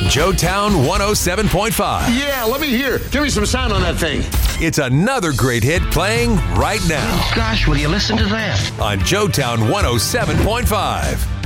Joetown 107.5. Yeah, let me hear. Give me some sound on that thing. It's another great hit playing right now Gosh, will you listen to that? on Joetown 107.5.